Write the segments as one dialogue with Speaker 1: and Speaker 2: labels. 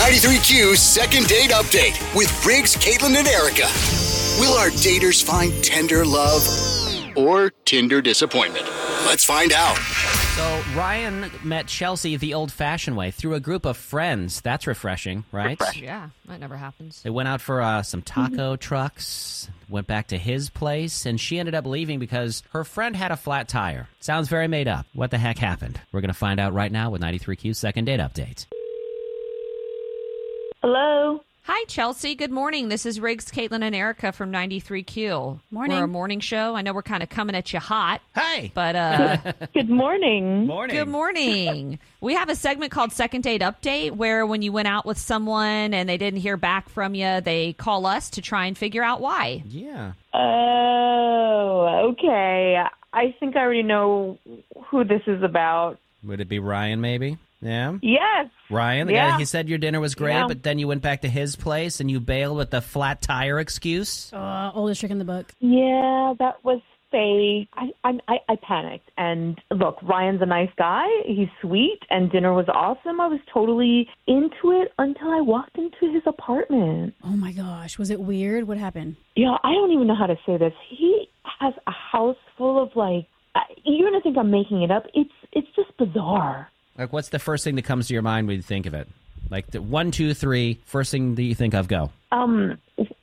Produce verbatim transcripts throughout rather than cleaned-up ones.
Speaker 1: ninety-three Q second date update with Riggs, Caitlin, and Erica. Will our daters find tender love or Tinder disappointment? Let's find out.
Speaker 2: So Ryan met Chelsea the old-fashioned way, through a group of friends. That's refreshing, right?
Speaker 3: Yeah, that never happens.
Speaker 2: They went out for uh, some taco trucks, went back to his place, and she ended up leaving because her friend had a flat tire. Sounds very made up. What the heck happened? We're going to find out right now with ninety-three Q's second date update.
Speaker 4: Hello.
Speaker 3: Hi, Chelsea. Good morning. This is Riggs, Caitlin, and Erica from ninety-three Q.
Speaker 5: Morning.
Speaker 3: We're a morning show. I know we're kind of coming at you hot.
Speaker 2: Hey!
Speaker 3: But, uh...
Speaker 4: Good morning.
Speaker 2: Morning.
Speaker 3: Good morning. We have a segment called Second Date Update where when you went out with someone and they didn't hear back from you, they call us to try and figure out why.
Speaker 2: Yeah.
Speaker 4: Oh, okay. I think I already know who this is about.
Speaker 2: Would it be Ryan, maybe? Yeah?
Speaker 4: Yes.
Speaker 2: Ryan, the
Speaker 4: Yeah.
Speaker 2: guy, he said your dinner was great,
Speaker 4: Yeah.
Speaker 2: but then you went back to his place and you bailed with the flat tire excuse?
Speaker 5: Uh, oldest trick in the book.
Speaker 4: Yeah, that was fake. I, I, I, I panicked. And look, Ryan's a nice guy. He's sweet, and dinner was awesome. I was totally into it until I walked into his apartment.
Speaker 5: Oh my gosh, was it weird? What happened?
Speaker 4: Yeah, I don't even know how to say this. He has a house full of, like, uh, you're going to think I'm making it up. It's It's just bizarre.
Speaker 2: Like, what's the first thing that comes to your mind when you think of it? Like, the one, two, three, first thing that you think of, go.
Speaker 4: Um,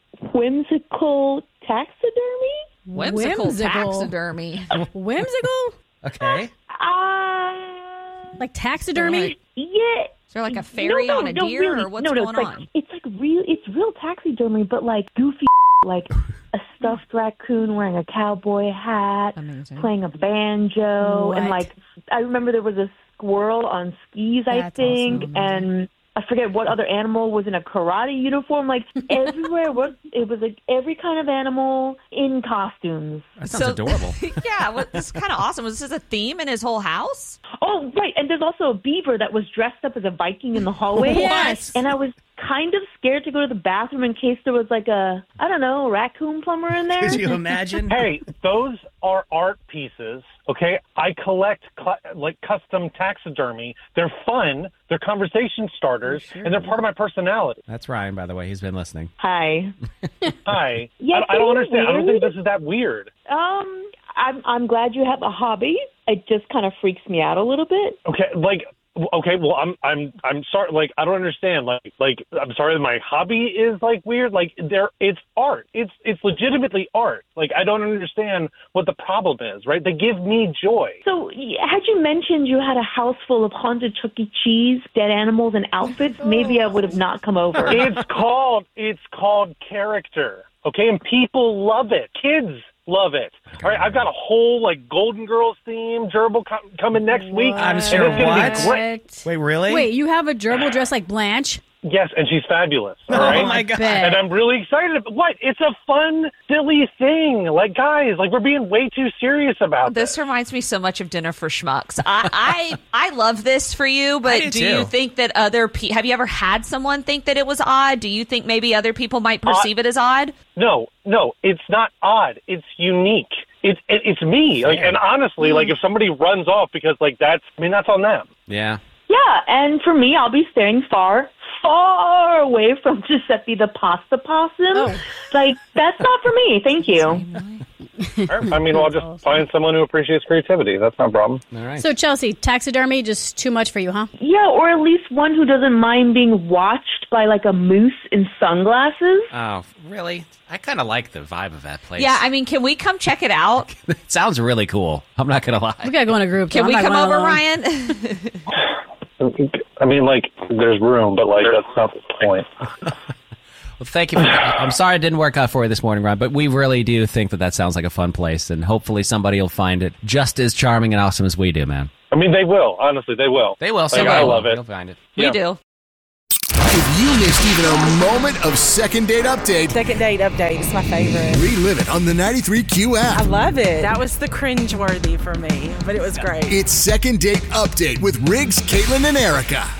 Speaker 4: whimsical taxidermy?
Speaker 3: Whimsical,
Speaker 5: Whimsical.
Speaker 3: taxidermy.
Speaker 5: Whimsical?
Speaker 2: Okay.
Speaker 4: Uh,
Speaker 5: Like taxidermy?
Speaker 4: yeah.
Speaker 3: Is there like a fairy
Speaker 4: no, no,
Speaker 3: on a
Speaker 4: no,
Speaker 3: deer,
Speaker 4: really.
Speaker 3: or what's
Speaker 4: no, no,
Speaker 3: going
Speaker 4: it's like,
Speaker 3: on?
Speaker 4: It's like real. It's real taxidermy, but like goofy, like a stuffed raccoon wearing a cowboy hat,
Speaker 3: Amazing.
Speaker 4: playing a banjo,
Speaker 5: What?
Speaker 4: and like I remember there was a squirrel on skis, I
Speaker 5: That's
Speaker 4: think,
Speaker 5: awesome.
Speaker 4: and I forget what other animal was in a karate uniform. Like everywhere, was it was like every kind of animal in costumes.
Speaker 2: That sounds
Speaker 3: So-
Speaker 2: adorable.
Speaker 3: Yeah, well, this is kind of awesome. Was this a theme in his whole house?
Speaker 4: Oh, right. And there's also a beaver that was dressed up as a Viking in the hallway.
Speaker 5: Yes.
Speaker 4: And I was kind of scared to go to the bathroom in case there was like a, I don't know, a raccoon plumber in there.
Speaker 2: Could you imagine?
Speaker 6: Hey, those are art pieces, okay? I collect cl- like custom taxidermy. They're fun, they're conversation starters, and they're part of my personality.
Speaker 2: That's Ryan, by the way. He's been listening.
Speaker 4: Hi.
Speaker 6: Hi.
Speaker 4: Yeah,
Speaker 6: I, I don't
Speaker 4: isn't it
Speaker 6: understand. I don't think
Speaker 4: weird?
Speaker 6: this is that weird.
Speaker 4: Um, I'm, I'm glad you have a hobby. It just kind of freaks me out a little bit.
Speaker 6: Okay, like okay, well I'm I'm I'm sorry, like I don't understand. Like like I'm sorry that my hobby is like weird. Like there it's art. It's it's legitimately art. Like I don't understand what the problem is, right? They give me joy.
Speaker 4: So, y- had you mentioned you had a house full of haunted Chuck E. Cheese, dead animals, and outfits, maybe I would have not come over.
Speaker 6: It's called it's called character. Okay, and people love it. Kids love it. All right, I've got a whole like Golden Girls theme gerbil com- coming next week.
Speaker 2: I'm
Speaker 6: and
Speaker 2: sure.
Speaker 6: it's gonna
Speaker 2: What?
Speaker 6: be great.
Speaker 2: Wait, really?
Speaker 5: Wait, you have a gerbil dressed like Blanche?
Speaker 6: Yes, and she's fabulous. All
Speaker 2: Oh,
Speaker 6: right?
Speaker 2: my God.
Speaker 5: Bet.
Speaker 6: And I'm really excited. About, what? It's a fun, silly thing. Like, guys, like we're being way too serious about
Speaker 3: This
Speaker 6: this.
Speaker 3: reminds me so much of Dinner for Schmucks. I I, I love this for you,
Speaker 2: I
Speaker 3: but
Speaker 2: do
Speaker 3: do
Speaker 2: too.
Speaker 3: you think that other people, have you ever had someone think that it was odd? Do you think maybe other people might perceive it as odd?
Speaker 6: No, no, it's not odd. It's unique. It's it, it's me. Like, and honestly, like if somebody runs off because like that's, I mean, that's on them.
Speaker 2: Yeah.
Speaker 4: Yeah, and for me, I'll be staying far, far away from Giuseppe the pasta possum.
Speaker 5: Oh.
Speaker 4: Like, that's not for me. Thank you.
Speaker 6: All right. I mean, well, I'll just find someone who appreciates creativity. That's no problem.
Speaker 2: All right.
Speaker 5: So, Chelsea, taxidermy, just too much for you, huh?
Speaker 4: Yeah, or at least one who doesn't mind being watched by, like, a moose in sunglasses.
Speaker 2: Oh, really? I kind of like the vibe of that place.
Speaker 3: Yeah, I mean, can we come check it out?
Speaker 2: It sounds really cool. I'm not going to lie.
Speaker 5: We gotta go in a group.
Speaker 3: Can
Speaker 5: I'm
Speaker 3: we
Speaker 5: not
Speaker 3: come
Speaker 5: going
Speaker 3: over,
Speaker 5: alone.
Speaker 3: Ryan?
Speaker 6: I mean, like, there's room, but like that's not the point.
Speaker 2: Well, thank you. For, I'm sorry it didn't work out for you this morning, Ryan, but we really do think that that sounds like a fun place, and hopefully somebody will find it just as charming and awesome as we do, man.
Speaker 6: I mean, they will. Honestly, they will.
Speaker 2: They will.
Speaker 6: Like,
Speaker 2: Somebody
Speaker 6: I
Speaker 2: will.
Speaker 6: love it.
Speaker 2: They'll find it.
Speaker 3: We
Speaker 6: Yeah.
Speaker 3: do.
Speaker 1: If you missed even a moment of second date update,
Speaker 7: Second date update is my favorite.
Speaker 1: relive it on the ninety-three Q
Speaker 7: I
Speaker 1: app.
Speaker 7: love it. That was the cringe worthy for me, but it was great.
Speaker 1: It's second date update with Riggs, Caitlin, and Erica.